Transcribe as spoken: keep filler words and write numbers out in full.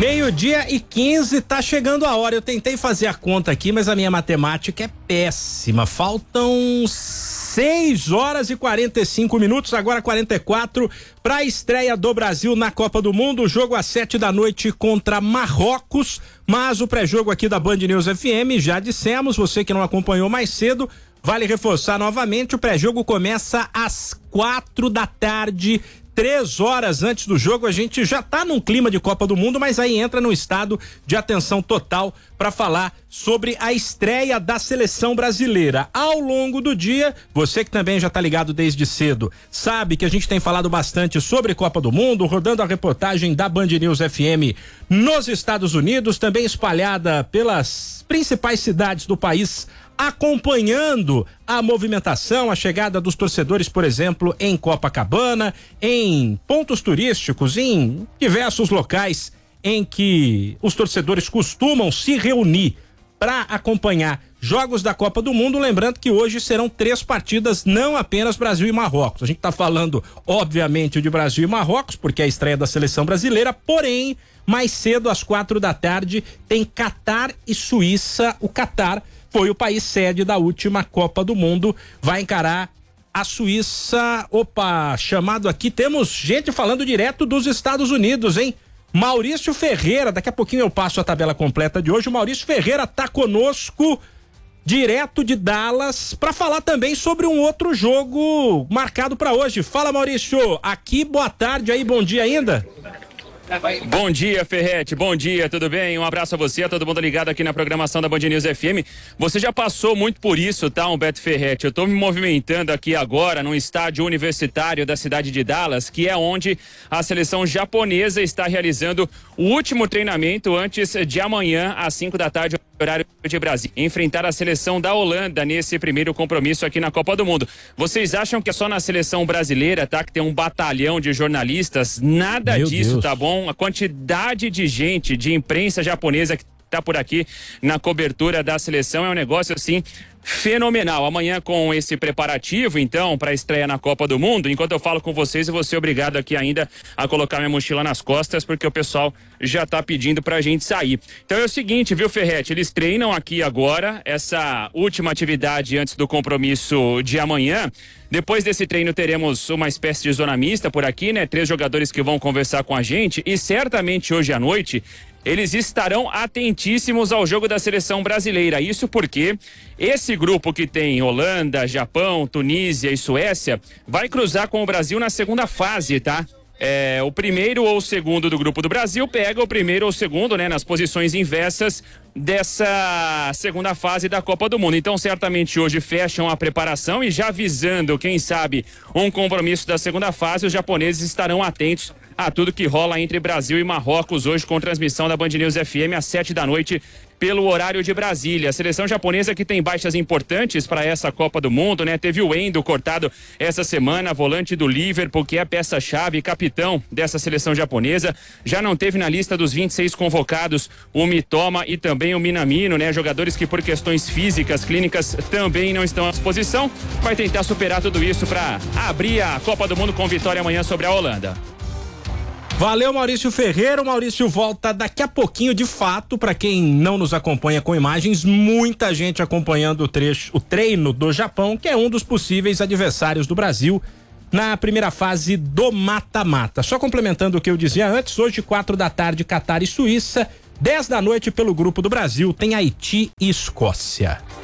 Meio-dia e quinze, tá chegando a hora. Eu tentei fazer a conta aqui, mas a minha matemática é péssima. Faltam seis horas e quarenta e cinco minutos, agora quarenta e quatro, para a estreia do Brasil na Copa do Mundo. O jogo às sete da noite contra Marrocos. Mas o pré-jogo aqui da Band News F M, já dissemos, você que não acompanhou mais cedo, vale reforçar novamente, o pré-jogo começa às quatro da tarde. Três horas antes do jogo, a gente já tá num clima de Copa do Mundo, mas aí entra num estado de atenção total para falar sobre a estreia da seleção brasileira. Ao longo do dia, você que também já tá ligado desde cedo, sabe que a gente tem falado bastante sobre Copa do Mundo, rodando a reportagem da Band News F M nos Estados Unidos, também espalhada pelas principais cidades do país, acompanhando a movimentação, a chegada dos torcedores, por exemplo, em Copacabana, em pontos turísticos, em diversos locais em que os torcedores costumam se reunir para acompanhar jogos da Copa do Mundo. Lembrando que hoje serão três partidas, não apenas Brasil e Marrocos. A gente está falando, obviamente, de Brasil e Marrocos, porque é a estreia da seleção brasileira, porém, mais cedo, às quatro da tarde, tem Catar e Suíça. O Catar foi o país sede da última Copa do Mundo, vai encarar a Suíça. Opa, chamado aqui, temos gente falando direto dos Estados Unidos, hein? Maurício Ferreira, daqui a pouquinho eu passo a tabela completa de hoje. O Maurício Ferreira tá conosco, direto de Dallas, para falar também sobre um outro jogo marcado para hoje. Fala, Maurício, aqui, boa tarde aí, bom dia ainda. Bom dia, Ferretti, bom dia, tudo bem? Um abraço a você, a todo mundo ligado aqui na programação da Band News F M. Você já passou muito por isso, tá, Humberto Ferretti? Eu tô me movimentando aqui agora no estádio universitário da cidade de Dallas, que é onde a seleção japonesa está realizando o último treinamento antes de amanhã, às cinco da tarde, horário de Brasil, enfrentar a seleção da Holanda nesse primeiro compromisso aqui na Copa do Mundo. Vocês acham que é só na seleção brasileira, tá? Que tem um batalhão de jornalistas? Nada Meu disso, Deus. tá bom? A quantidade de gente, de imprensa japonesa que tá por aqui na cobertura da seleção é um negócio assim fenomenal. Amanhã, com esse preparativo, então, para a estreia na Copa do Mundo, enquanto eu falo com vocês, eu vou ser obrigado aqui ainda a colocar minha mochila nas costas, porque o pessoal já tá pedindo pra gente sair. Então é o seguinte, viu, Ferretti? Eles treinam aqui agora, essa última atividade antes do compromisso de amanhã. Depois desse treino teremos uma espécie de zona mista por aqui, né? Três jogadores que vão conversar com a gente e certamente hoje à noite eles estarão atentíssimos ao jogo da seleção brasileira. Isso porque esse grupo que tem Holanda, Japão, Tunísia e Suécia vai cruzar com o Brasil na segunda fase, tá? É, o primeiro ou o segundo do grupo do Brasil pega o primeiro ou o segundo, né, nas posições inversas dessa segunda fase da Copa do Mundo. Então, certamente hoje fecham a preparação e já visando, quem sabe, um compromisso da segunda fase, os japoneses estarão atentos a tudo que rola entre Brasil e Marrocos hoje, com transmissão da Band News F M às sete da noite pelo horário de Brasília. A seleção japonesa que tem baixas importantes para essa Copa do Mundo, né? Teve o Endo cortado essa semana, volante do Liverpool, que é a peça-chave, capitão dessa seleção japonesa. Já não teve na lista dos vinte e seis convocados o Mitoma e também o Minamino, né? Jogadores que por questões físicas, clínicas, também não estão à disposição. Vai tentar superar tudo isso para abrir a Copa do Mundo com vitória amanhã sobre a Holanda. Valeu, Maurício Ferreira. O Maurício volta daqui a pouquinho, de fato, para quem não nos acompanha com imagens, muita gente acompanhando o trecho, o treino do Japão, que é um dos possíveis adversários do Brasil na primeira fase do mata-mata. Só complementando o que eu dizia antes, hoje quatro da tarde, Catar e Suíça, dez da noite pelo grupo do Brasil, tem Haiti e Escócia.